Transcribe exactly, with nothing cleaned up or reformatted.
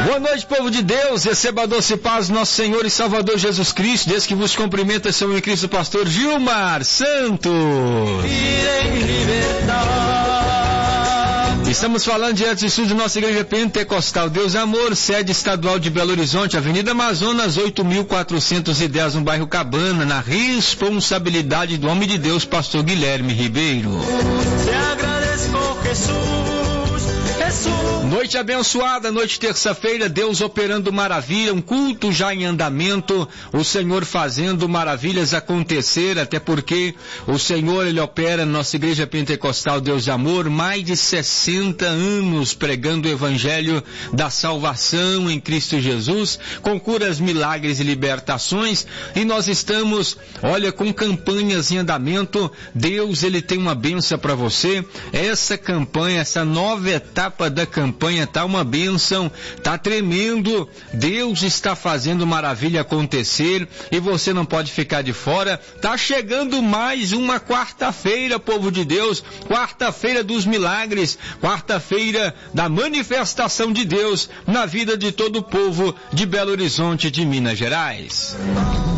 Boa noite, povo de Deus, receba a doce paz do nosso Senhor e Salvador Jesus Cristo, desde que vos cumprimenta seu em Cristo pastor Gilmar Santos. Irei libertar. Estamos falando direto do estúdio da nossa igreja pentecostal Deus Amor, sede estadual de Belo Horizonte, Avenida Amazonas oito mil quatrocentos e dez, no bairro Cabana, na responsabilidade do homem de Deus, pastor Guilherme Ribeiro. Te agradezco, Jesus. Noite abençoada, noite terça-feira, Deus operando maravilha, um culto já em andamento, o Senhor fazendo maravilhas acontecer, até porque o Senhor, Ele opera na nossa igreja pentecostal Deus de Amor, mais de sessenta anos pregando o evangelho da salvação em Cristo Jesus, com curas, milagres e libertações, e nós estamos, olha, com campanhas em andamento. Deus, Ele tem uma bênção para você, essa campanha, essa nova etapa da campanha tá uma bênção, tá tremendo, Deus está fazendo maravilha acontecer e você não pode ficar de fora. Tá chegando mais uma quarta-feira, povo de Deus, quarta-feira dos milagres, quarta-feira da manifestação de Deus na vida de todo o povo de Belo Horizonte, de Minas Gerais.